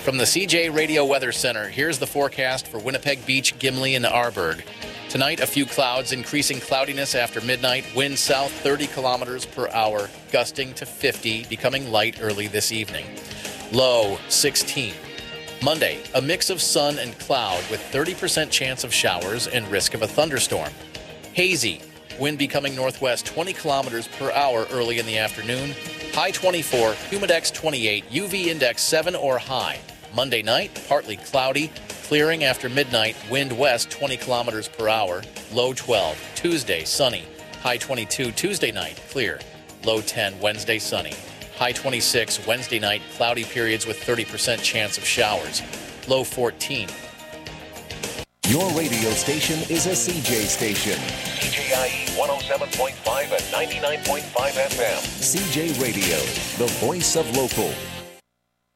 From the CJ Radio Weather Center, here's the forecast for Winnipeg Beach, Gimli, and Arborg. Tonight, a few clouds, increasing cloudiness after midnight, wind south 30 kilometers per hour, gusting to 50, becoming light early this evening. Low 16. Monday, a mix of sun and cloud with 30% chance of showers and risk of a thunderstorm. Hazy, wind becoming northwest 20 kilometers per hour early in the afternoon. High 24, humidex 28, UV index 7 or high. Monday night, partly cloudy, clearing after midnight, wind west 20 kilometers per hour, low 12. Tuesday, sunny, high 22. Tuesday night, clear, low 10. Wednesday, sunny, high 26. Wednesday night, cloudy periods with 30% chance of showers, low 14. Your radio station is a CJ station. CJIE 107.5 and 99.5 FM. CJ Radio, the voice of local.